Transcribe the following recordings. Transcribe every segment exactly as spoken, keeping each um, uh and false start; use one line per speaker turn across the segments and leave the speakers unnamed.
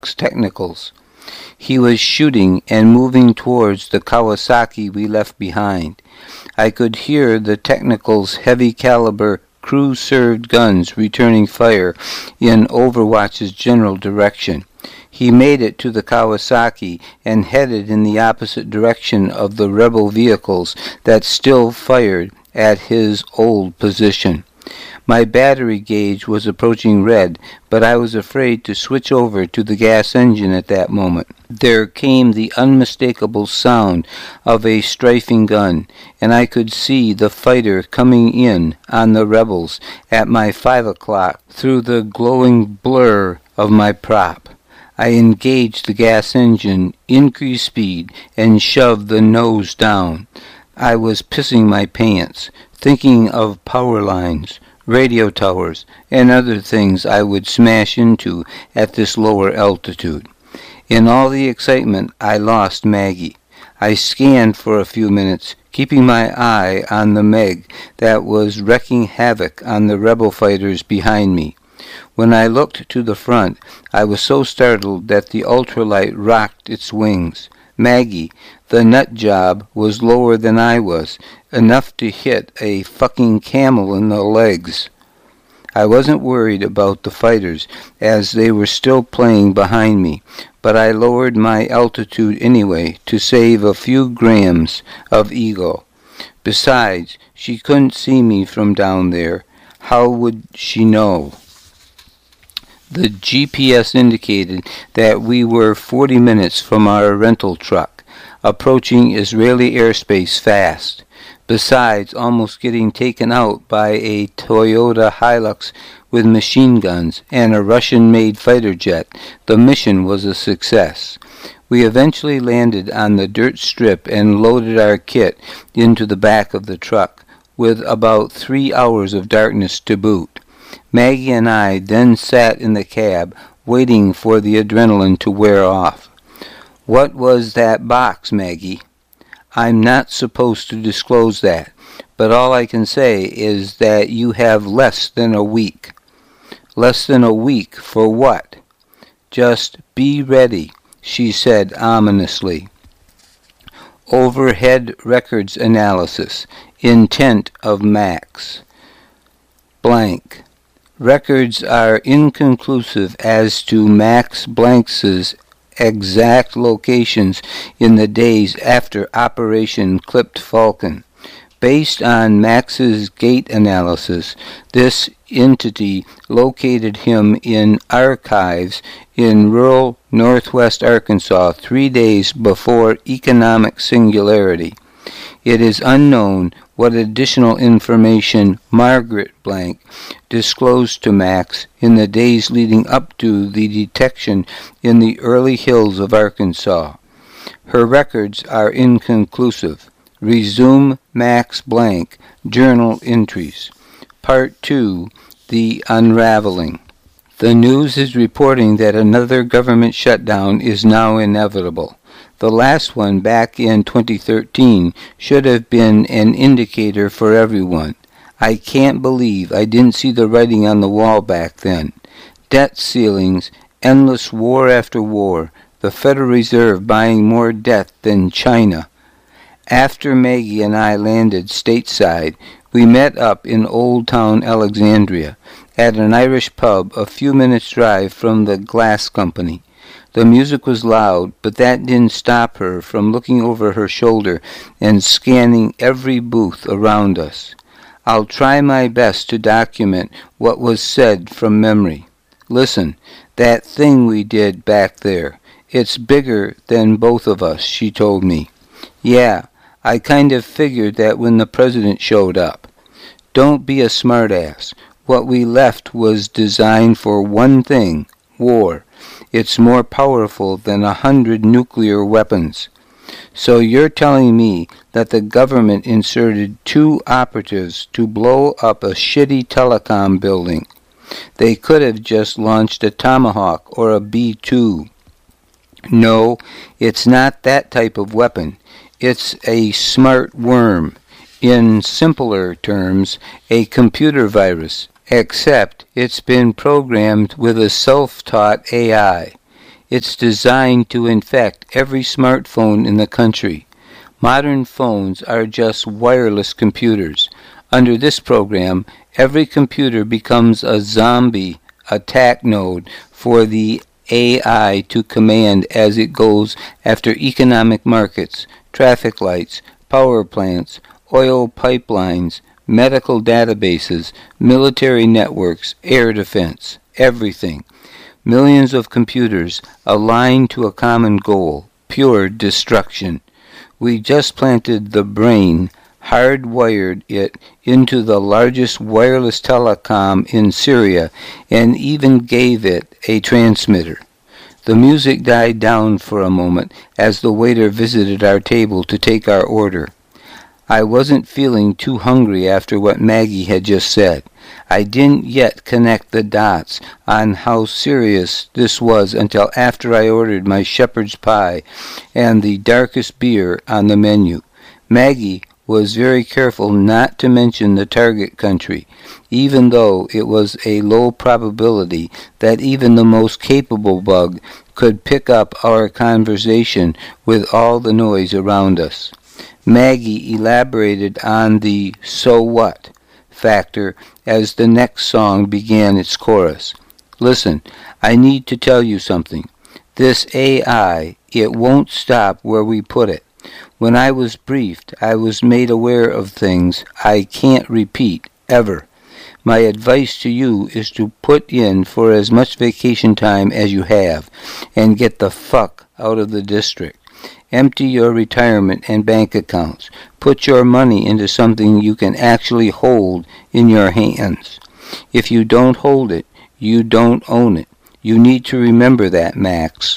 technicals. He was shooting and moving towards the Kawasaki we left behind. I could hear the Technicals' heavy-caliber, crew-served guns returning fire in Overwatch's general direction. He made it to the Kawasaki and headed in the opposite direction of the rebel vehicles that still fired at his old position. My battery gauge was approaching red, but I was afraid to switch over to the gas engine at that moment. There came the unmistakable sound of a strafing gun, and I could see the fighter coming in on the rebels at my five o'clock through the glowing blur of my prop. I engaged the gas engine, increased speed, and shoved the nose down. I was pissing my pants, thinking of power lines, radio towers, and other things I would smash into at this lower altitude. In all the excitement, I lost Maggie. I scanned for a few minutes, keeping my eye on the Meg that was wreaking havoc on the rebel fighters behind me. When I looked to the front, I was so startled that the ultralight rocked its wings. Maggie, the nut job, was lower than I was, enough to hit a fucking camel in the legs. I wasn't worried about the fighters, as they were still playing behind me, but I lowered my altitude anyway to save a few grams of ego. Besides, she couldn't see me from down there. How would she know? The G P S indicated that we were forty minutes from our rental truck, approaching Israeli airspace fast. Besides almost getting taken out by a Toyota Hilux with machine guns and a Russian-made fighter jet, the mission was a success. We eventually landed on the dirt strip and loaded our kit into the back of the truck, with about three hours of darkness to boot. Maggie and I then sat in the cab, waiting for the adrenaline to wear off. What was that box, Maggie? I'm not supposed to disclose that, but all I can say is that you have less than a week. Less than a week for what? Just be ready, she said ominously. Overhead records analysis. Intent of Max. Blank. Records are inconclusive as to Max Blanks' exact locations in the days after Operation Clipped Falcon. Based on Max's gate analysis, this entity located him in archives in rural northwest Arkansas three days before economic singularity. It is unknown what additional information Margaret Blank disclosed to Max in the days leading up to the detection in the early hills of Arkansas. Her records are inconclusive. Resume Max Blank Journal Entries. Part two. The Unraveling. The news is reporting that another government shutdown is now inevitable. The last one back in twenty thirteen should have been an indicator for everyone. I can't believe I didn't see the writing on the wall back then. Debt ceilings, endless war after war, the Federal Reserve buying more debt than China. After Maggie and I landed stateside, we met up in Old Town Alexandria at an Irish pub a few minutes' drive from the Glass Company. The music was loud, but that didn't stop her from looking over her shoulder and scanning every booth around us. I'll try my best to document what was said from memory. Listen, that thing we did back there, it's bigger than both of us, she told me. Yeah, I kind of figured that when the president showed up. Don't be a smartass. What we left was designed for one thing, war. It's more powerful than a hundred nuclear weapons. So you're telling me that the government inserted two operatives to blow up a shitty telecom building. They could have just launched a Tomahawk or a B two. No, it's not that type of weapon. It's a smart worm. In simpler terms, a computer virus, except it's been programmed with a self-taught A I. It's designed to infect every smartphone in the country. Modern phones are just wireless computers. Under this program, every computer becomes a zombie attack node for the A I to command as it goes after economic markets, traffic lights, power plants, oil pipelines, medical databases, military networks, air defense, everything. Millions of computers aligned to a common goal, pure destruction. We just planted the brain, hardwired it into the largest wireless telecom in Syria, and even gave it a transmitter. The music died down for a moment as the waiter visited our table to take our order. I wasn't feeling too hungry after what Maggie had just said. I didn't yet connect the dots on how serious this was until after I ordered my shepherd's pie and the darkest beer on the menu. Maggie was very careful not to mention the target country, even though it was a low probability that even the most capable bug could pick up our conversation with all the noise around us. Maggie elaborated on the "so what" factor as the next song began its chorus. Listen, I need to tell you something. This A I, it won't stop where we put it. When I was briefed, I was made aware of things I can't repeat, ever. My advice to you is to put in for as much vacation time as you have, and get the fuck out of the district. Empty your retirement and bank accounts. Put your money into something you can actually hold in your hands. If you don't hold it, you don't own it. You need to remember that, Max.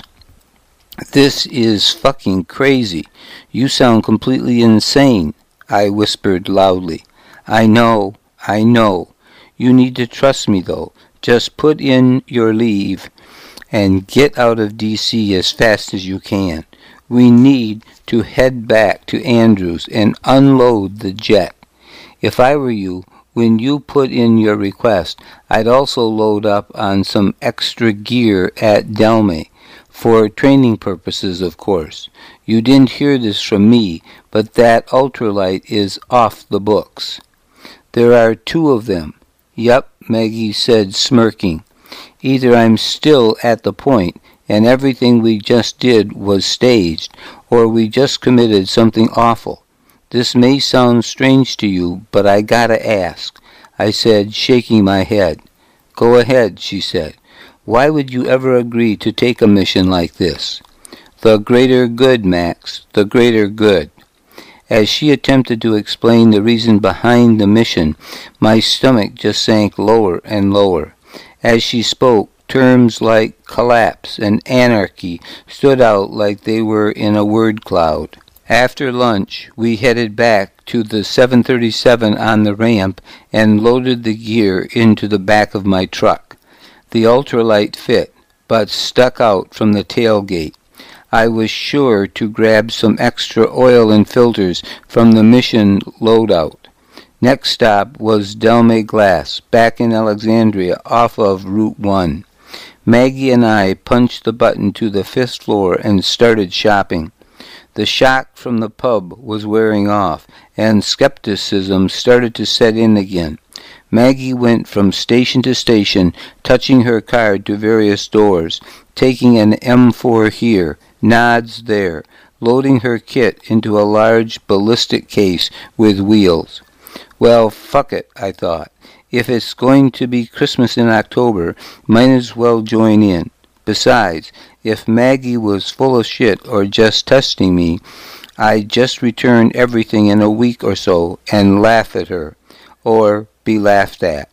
This is fucking crazy. You sound completely insane, I whispered loudly. I know, I know. You need to trust me, though. Just put in your leave and get out of D C as fast as you can. We need to head back to Andrews and unload the jet. If I were you, when you put in your request, I'd also load up on some extra gear at Delme, for training purposes, of course. You didn't hear this from me, but that ultralight is off the books. There are two of them. Yup, Maggie said, smirking. Either I'm still at the point, and everything we just did was staged, or we just committed something awful. This may sound strange to you, but I gotta ask, I said, shaking my head. Go ahead, she said. Why would you ever agree to take a mission like this? The greater good, Max, the greater good. As she attempted to explain the reason behind the mission, my stomach just sank lower and lower. As she spoke, terms like collapse and anarchy stood out like they were in a word cloud. After lunch, we headed back to the seven thirty-seven on the ramp and loaded the gear into the back of my truck. The ultralight fit, but stuck out from the tailgate. I was sure to grab some extra oil and filters from the mission loadout. Next stop was Delme Glass, back in Alexandria, off of Route one. Maggie and I punched the button to the fifth floor and started shopping. The shock from the pub was wearing off, and skepticism started to set in again. Maggie went from station to station, touching her card to various doors, taking an M four here, nods there, loading her kit into a large ballistic case with wheels. Well, fuck it, I thought. If it's going to be Christmas in October, might as well join in. Besides, if Maggie was full of shit or just testing me, I'd just return everything in a week or so and laugh at her, or be laughed at.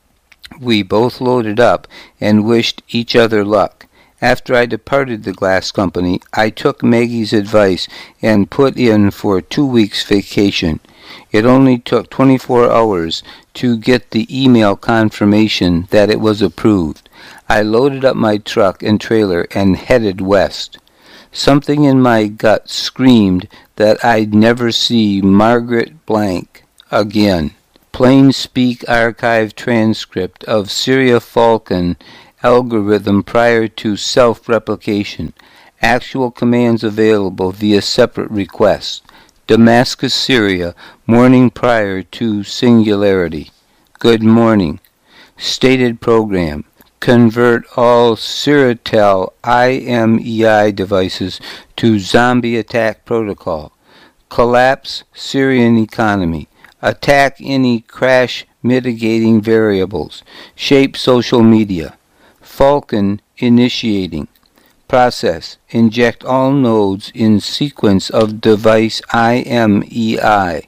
We both loaded up and wished each other luck. After I departed the glass company, I took Maggie's advice and put in for two weeks' vacation. It only took twenty-four hours to get the email confirmation that it was approved. I loaded up my truck and trailer and headed west. Something in my gut screamed that I'd never see Margaret Blank again. Plain speak archive transcript of Syria Falcon algorithm prior to self-replication. Actual commands available via separate requests. Damascus, Syria, morning prior to singularity. Good morning. Stated program. Convert all Siritel I M E I devices to zombie attack protocol. Collapse Syrian economy. Attack any crash mitigating variables. Shape social media. Falcon initiating. Process. Inject all nodes in sequence of device I M E I.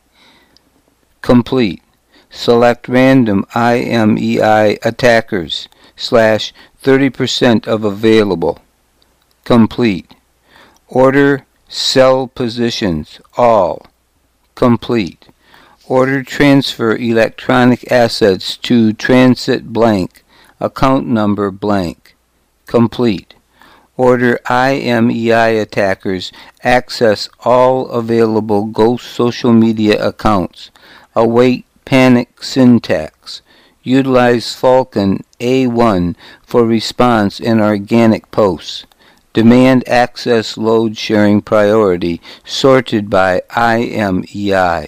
Complete. Select random I M E I attackers. Slash thirty percent of available. Complete. Order cell positions. All. Complete. Order transfer electronic assets to transit blank. Account number blank. Complete. Order I M E I attackers access all available ghost social media accounts. Await panic syntax. Utilize Falcon A one for response and organic posts. Demand access load sharing priority sorted by I M E I.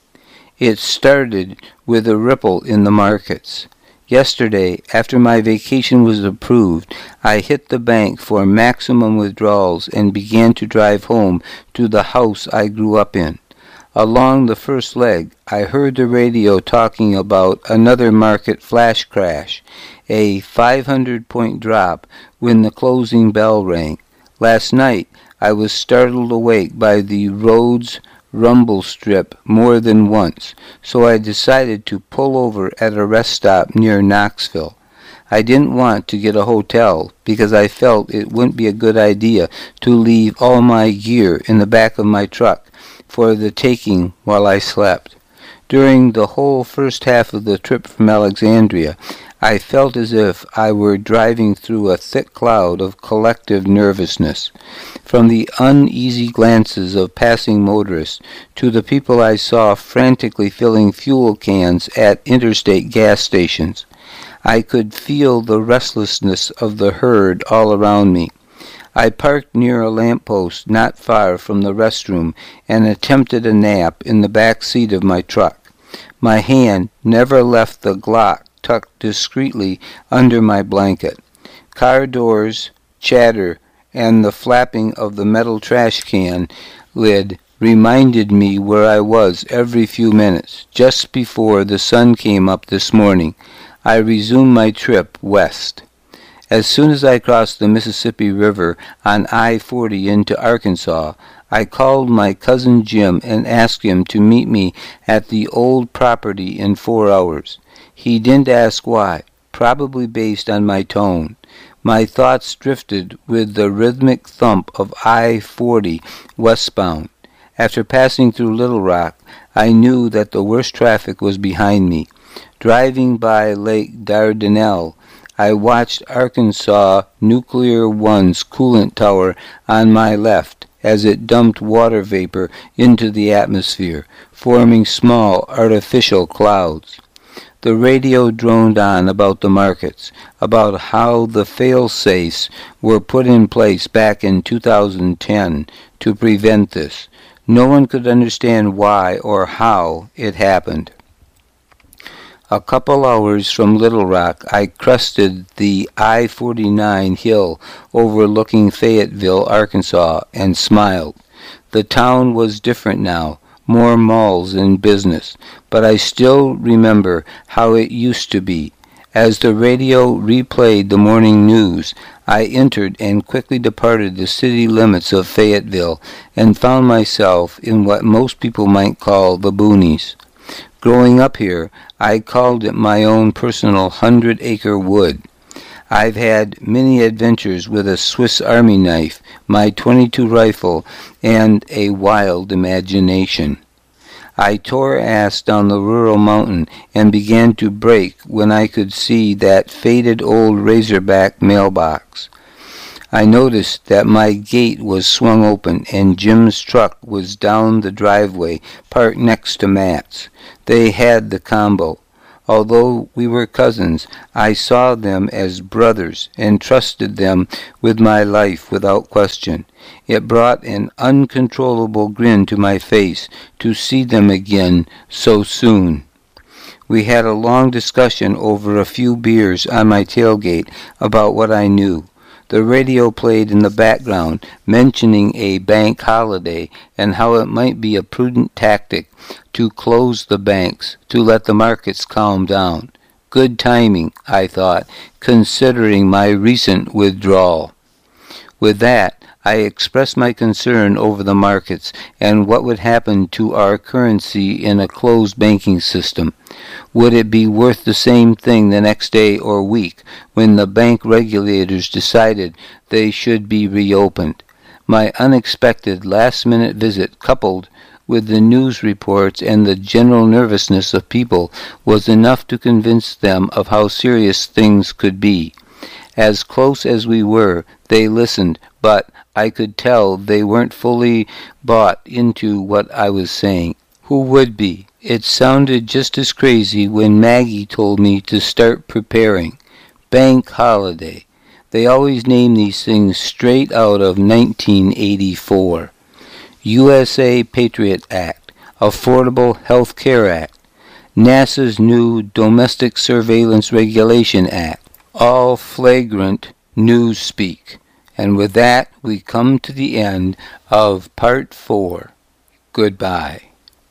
It started with a ripple in the markets. Yesterday, after my vacation was approved, I hit the bank for maximum withdrawals and began to drive home to the house I grew up in. Along the first leg, I heard the radio talking about another market flash crash, a five hundred point drop when the closing bell rang. Last night, I was startled awake by the Rhodes rumble strip more than once, so I decided to pull over at a rest stop near Knoxville. I didn't want to get a hotel because I felt it wouldn't be a good idea to leave all my gear in the back of my truck for the taking while I slept. During the whole first half of the trip from Alexandria, I felt as if I were driving through a thick cloud of collective nervousness. From the uneasy glances of passing motorists to the people I saw frantically filling fuel cans at interstate gas stations, I could feel the restlessness of the herd all around me. I parked near a lamppost not far from the restroom and attempted a nap in the back seat of my truck. My hand never left the Glock tucked discreetly under my blanket. Car doors, chatter, and the flapping of the metal trash can lid reminded me where I was every few minutes. Just before the sun came up this morning, I resumed my trip west. As soon as I crossed the Mississippi River on I forty into Arkansas, I called my cousin Jim and asked him to meet me at the old property in four hours. He didn't ask why, probably based on my tone. My thoughts drifted with the rhythmic thump of I forty westbound. After passing through Little Rock, I knew that the worst traffic was behind me. Driving by Lake Dardanelle, I watched Arkansas Nuclear One's coolant tower on my left as it dumped water vapor into the atmosphere, forming small artificial clouds. The radio droned on about the markets, about how the fail-safes were put in place back in two thousand ten to prevent this. No one could understand why or how it happened. A couple hours from Little Rock, I crested the I forty-nine hill overlooking Fayetteville, Arkansas, and smiled. The town was different now, more malls and business, but I still remember how it used to be. As the radio replayed the morning news, I entered and quickly departed the city limits of Fayetteville and found myself in what most people might call the boonies. Growing up here, I called it my own personal hundred-acre wood. I've had many adventures with a Swiss Army knife, my twenty-two rifle, and a wild imagination. I tore ass down the rural mountain and began to break when I could see that faded old Razorback mailbox. I noticed that my gate was swung open and Jim's truck was down the driveway, parked next to Matt's. They had the combo. Although we were cousins, I saw them as brothers and trusted them with my life without question. It brought an uncontrollable grin to my face to see them again so soon. We had a long discussion over a few beers on my tailgate about what I knew. The radio played in the background, mentioning a bank holiday and how it might be a prudent tactic to close the banks to let the markets calm down. Good timing, I thought, considering my recent withdrawal. With that, I expressed my concern over the markets and what would happen to our currency in a closed banking system. Would it be worth the same thing the next day or week when the bank regulators decided they should be reopened? My unexpected last-minute visit, coupled with the news reports and the general nervousness of people, was enough to convince them of how serious things could be. As close as we were, they listened, but I could tell they weren't fully bought into what I was saying. Who would be? It sounded just as crazy when Maggie told me to start preparing. Bank holiday. They always name these things straight out of nineteen eighty-four. U S A Patriot Act, Affordable Health Care Act, NASA's new Domestic Surveillance Regulation Act, all flagrant newspeak. And with that, we come to the end of Part four. Goodbye.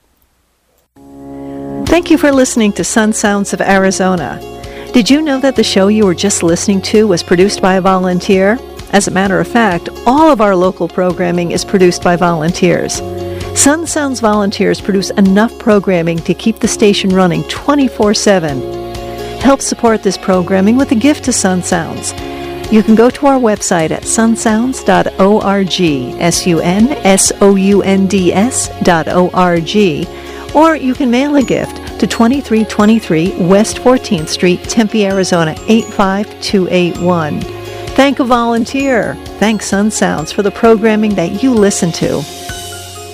Thank you for listening to Sun Sounds of Arizona. Did you know that the show you were just listening to was produced by a volunteer? As a matter of fact, all of our local programming is produced by volunteers. Sun Sounds volunteers produce enough programming to keep the station running twenty-four seven. Help support this programming with a gift to Sun Sounds. You can go to our website at sunsounds dot org, S U N S O U N D S dot O R G, or you can mail a gift to twenty-three twenty-three West fourteenth Street, Tempe, Arizona, eight five two eight one. Thank a volunteer. Thank Sun Sounds for the programming that you listen to.